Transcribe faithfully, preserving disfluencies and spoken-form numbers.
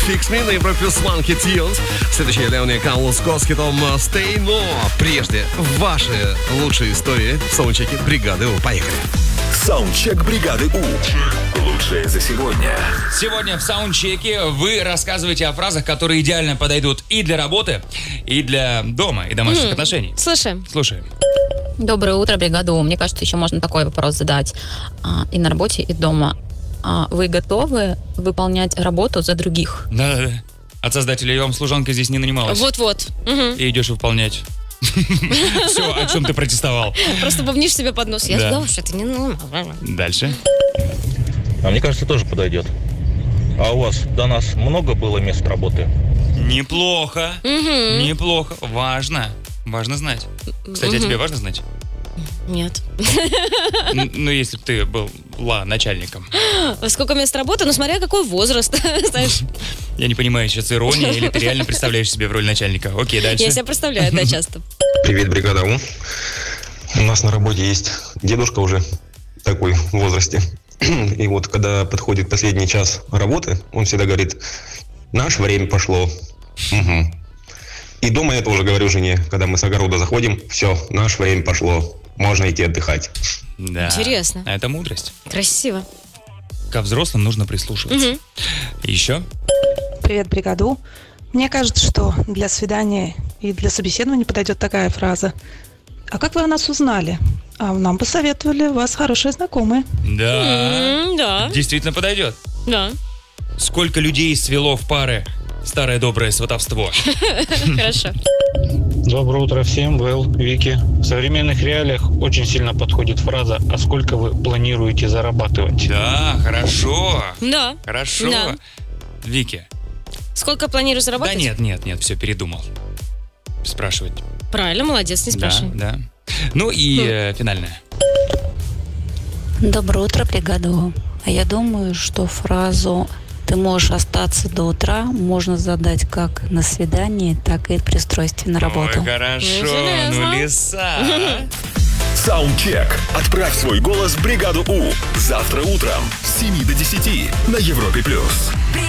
Fix Me на Европе One Hit Tunes. Следующий Леони Карлос с хитом Stay. Но прежде ваши лучшие истории в саундчеке бригады У. Поехали. Саундчек бригады У. Лучшее за сегодня. Сегодня в саундчеке вы рассказываете о фразах, которые идеально подойдут и для работы, и для дома, и домашних mm. отношений. Слушаем. Слушаем. Доброе утро, бригада У. Мне кажется, еще можно такой вопрос задать. А, и на работе, и дома. А вы готовы выполнять работу за других? Да-да-да. От создателя «Я вам служанка» здесь не нанималась. Вот-вот. Угу. И идешь выполнять. Все, о чем ты протестовал. Просто бубнишь себе под нос. Я Да. сказала, что это не нормально. Дальше. А мне кажется, тоже подойдет. А у вас до нас много было мест работы? Неплохо. Мгм. Неплохо. Важно. Важно знать. Кстати, а Мгм. тебе важно знать? Нет. Н- Ну, если бы ты была начальником. Сколько мест работы? Ну, смотря какой возраст. Знаешь, Я не понимаю, сейчас ирония, или ты реально представляешь себе в роли начальника? Окей, дальше. я себя представляю, да, часто. Привет, бригада У. У нас на работе есть дедушка уже такой в возрасте. И вот когда подходит последний час работы, он всегда говорит: наше время пошло. Мгм. И дома я тоже говорю жене, когда мы с огорода заходим: все, наше время пошло, можно идти отдыхать. Да. Интересно. Это мудрость. Красиво. Ко взрослым нужно прислушиваться. Мгм. Еще? Привет, бригаду. Мне кажется, что для свидания и для собеседования подойдет такая фраза. А как вы о нас узнали? А нам посоветовали вас хорошие знакомые. Да. М, Да, Действительно подойдет. да. Сколько людей свело в пары старое доброе сватовство. Хорошо. Доброе утро всем, Вэл, Вики. В современных реалиях очень сильно подходит фраза «А сколько вы планируете зарабатывать?» Да, хорошо. Да. Хорошо. Да. Вики. Сколько планируешь заработать? Да нет, нет, нет, все, передумал. Спрашивать. Правильно, молодец, не спрашивай. Да, да. Ну и э, финальное. Доброе утро, бригада У. А я думаю, что фразу «ты можешь остаться до утра» можно задать как на свидании, так и при устройстве на работу. Ой, хорошо. Железно. Ну, лиса. Саундчек. Отправь свой голос в бригаду У. Завтра утром с семи до десяти на Европе плюс.